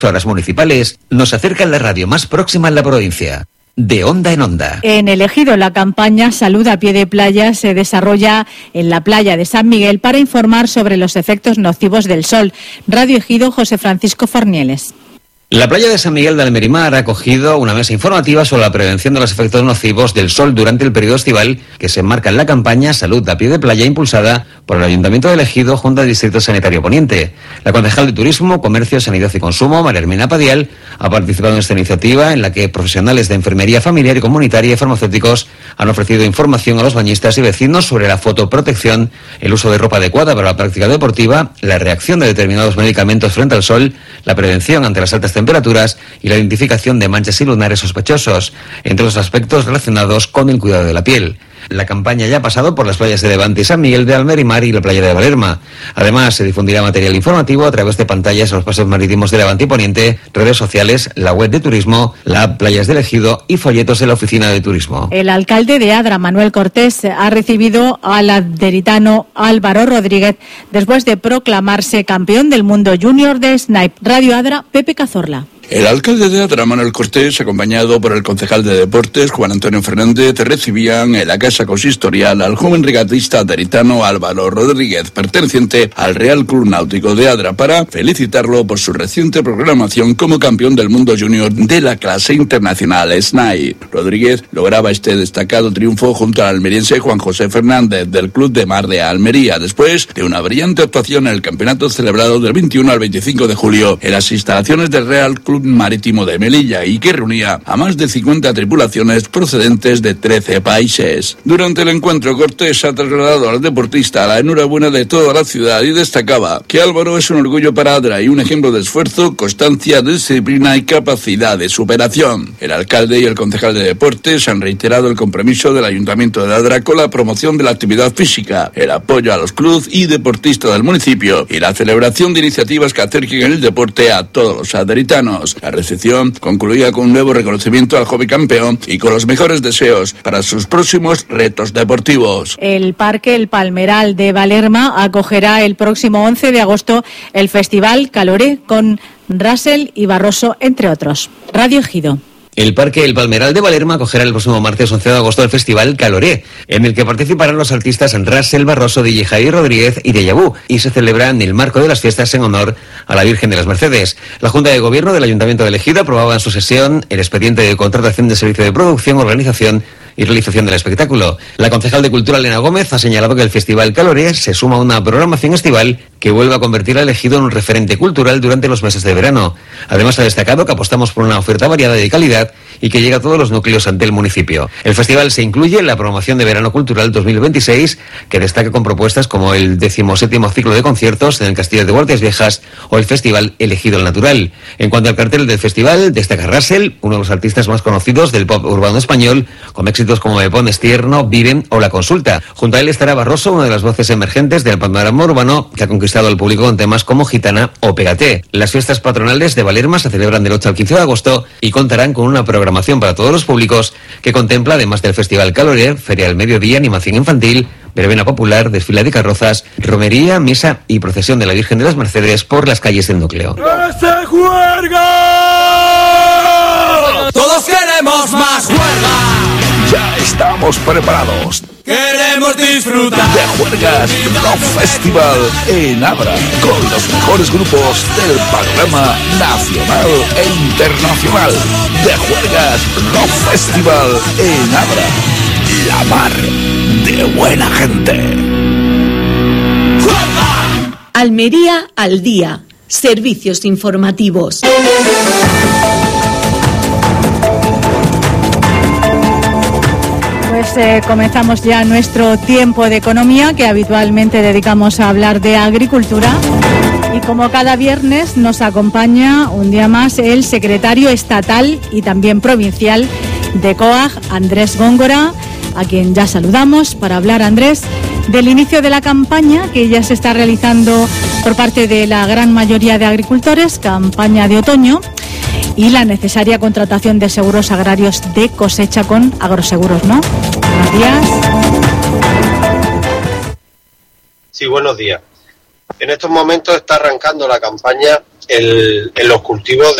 Horas municipales nos acercan la radio más próxima en la provincia. De onda en onda. En el Ejido, la campaña Salud a Pie de Playa se desarrolla en la playa de San Miguel para informar sobre los efectos nocivos del sol. Radio Ejido, José Francisco Fornieles. La playa de San Miguel de Almerimar ha acogido una mesa informativa sobre la prevención de los efectos nocivos del sol durante el periodo estival, que se enmarca en la campaña Salud a Pie de Playa, impulsada por el Ayuntamiento de Ejido junto al Distrito Sanitario Poniente. La concejal de Turismo, Comercio, Sanidad y Consumo, María Hermina Padial, ha participado en esta iniciativa en la que profesionales de enfermería familiar y comunitaria y farmacéuticos han ofrecido información a los bañistas y vecinos sobre la fotoprotección, el uso de ropa adecuada para la práctica deportiva, la reacción de determinados medicamentos frente al sol, la prevención ante las altas temperaturas y la identificación de manchas y lunares sospechosos, entre los aspectos relacionados con el cuidado de la piel. La campaña ya ha pasado por las playas de Levante y San Miguel de Almerimar y la playa de Valerma. Además, se difundirá material informativo a través de pantallas en los paseos marítimos de Levante y Poniente, redes sociales, la web de turismo, la Playas del Ejido y folletos en la oficina de turismo. El alcalde de Adra, Manuel Cortés, ha recibido al aderitano Álvaro Rodríguez después de proclamarse campeón del mundo junior de Snipe. Radio Adra, Pepe Cazorla. El alcalde de Adra, Manuel Cortés, acompañado por el concejal de Deportes, Juan Antonio Fernández, recibían en la casa consistorial al joven regatista aderitano Álvaro Rodríguez, perteneciente al Real Club Náutico de Adra, para felicitarlo por su reciente proclamación como campeón del mundo junior de la clase internacional SNAI. Rodríguez lograba este destacado triunfo junto al almeriense Juan José Fernández del Club de Mar de Almería, después de una brillante actuación en el campeonato celebrado del 21 al 25 de julio en las instalaciones del Real Club Marítimo de Melilla y que reunía a más de 50 tripulaciones procedentes de 13 países. Durante el encuentro, Cortés ha trasladado al deportista la enhorabuena de toda la ciudad y destacaba que Álvaro es un orgullo para Adra y un ejemplo de esfuerzo, constancia, disciplina y capacidad de superación. El alcalde y el concejal de Deportes han reiterado el compromiso del Ayuntamiento de Adra con la promoción de la actividad física, el apoyo a los clubes y deportistas del municipio y la celebración de iniciativas que acerquen el deporte a todos los aderitanos. La recepción concluía con un nuevo reconocimiento al joven campeón y con los mejores deseos para sus próximos retos deportivos. El Parque El Palmeral de Valerma acogerá el próximo 11 de agosto el Festival Caloré con Russell y Barroso, entre otros. Radio Ejido. El Parque El Palmeral de Valerma acogerá el próximo martes 11 de agosto el Festival Caloré, en el que participarán los artistas Russell, Barroso, DJ Javier Rodríguez y Deja Vu, y se celebra en el marco de las fiestas en honor a la Virgen de las Mercedes. La Junta de Gobierno del Ayuntamiento de Ejido aprobaba en su sesión el expediente de contratación de servicio de producción, organización y realización del espectáculo. La concejal de Cultura, Elena Gómez, ha señalado que el Festival Caloré se suma a una programación estival que vuelve a convertir al Ejido en un referente cultural durante los meses de verano. Además, ha destacado que apostamos por una oferta variada y de calidad y que llega a todos los núcleos ante el municipio. El festival se incluye en la programación de Verano Cultural 2026, que destaca con propuestas como el 17º ciclo de conciertos en el Castillo de Guardias Viejas o el Festival El Ejido al Natural. En cuanto al cartel del festival, destaca Russell, uno de los artistas más conocidos del pop urbano español, con éxitos como Me Pones Tierno, Viven o La Consulta. Junto a él estará Barroso, una de las voces emergentes del panorama urbano que ha conquistado al público con temas como Gitana o Pégate. Las fiestas patronales de Valerma se celebran del 8 al 15 de agosto y contarán con una programación para todos los públicos que contempla, además del Festival Caloré, Feria del Mediodía, animación infantil, verbena popular, desfile de carrozas, romería, misa y procesión de la Virgen de las Mercedes por las calles del núcleo. ¡Se juerga! ¡Todos queremos más juerga! Ya estamos preparados. Queremos disfrutar de Juergas Rock Festival en Adra, con los mejores grupos del panorama nacional e internacional. De Juergas Rock Festival en Adra, la mar de buena gente. ¡Juerga! Almería al día. Servicios informativos. Pues comenzamos ya nuestro tiempo de economía, que habitualmente dedicamos a hablar de agricultura. Y como cada viernes nos acompaña un día más el secretario estatal y también provincial de COAG, Andrés Góngora, a quien ya saludamos para hablar, Andrés, del inicio de la campaña que ya se está realizando por parte de la gran mayoría de agricultores, campaña de otoño, y la necesaria contratación de seguros agrarios de cosecha con Agroseguros, ¿no? Buenos días. Sí, buenos días. En estos momentos está arrancando la campaña en los cultivos